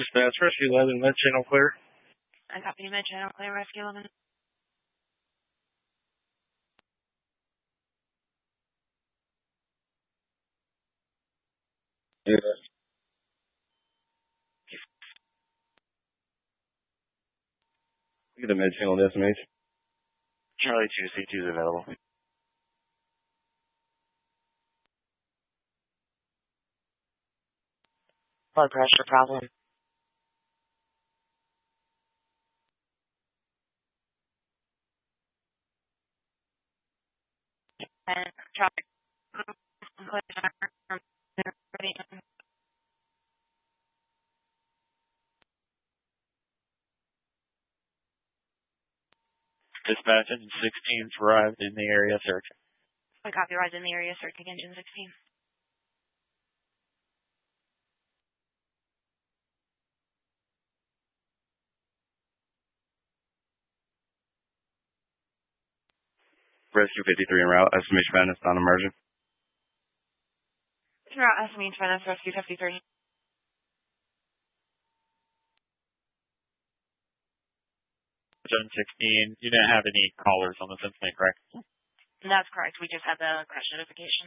Dispatch, Rescue 11, Med Channel clear. I copy Med Channel clear, Rescue 11. Yeah. Get a Med Channel SMH. Charlie 2, C2 is available. Blood pressure problem. And traffic. Dispatch engine 16's arrived in the area search. I copy arrived in the area searching engine 16. Rescue 53 en route. Estimation madness non-emergent. Route estimate finance rescue 53. Zone 16, you didn't have any callers on this incident, correct? That's correct. We just had the crash notification.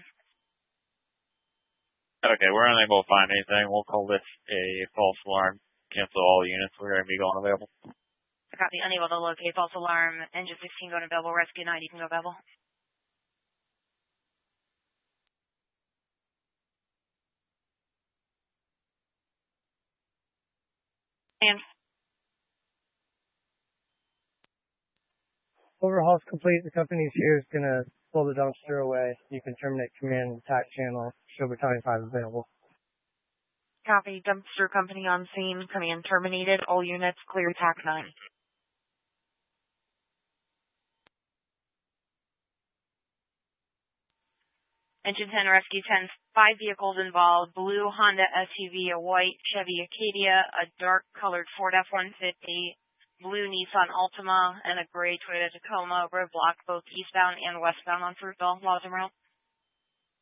Okay, we're unable to find anything. We'll call this a false alarm. Cancel all units. We're going to be going available. I copy. Unable to locate false alarm. Engine 16 going available. Rescue 9, you can go available. And Overhaul's complete. The company's here is going to pull the dumpster away. You can terminate command and attack channel. Show battalion 5 available. copy. Dumpster company on scene. Command terminated. All units clear. TAC 9. Engine 10, Rescue 10, 5 vehicles involved. Blue Honda SUV, a white Chevy Acadia, a dark colored Ford F-150, blue Nissan Altima, and a gray Toyota Tacoma roadblock both eastbound and westbound on Fruitville. Laws and route.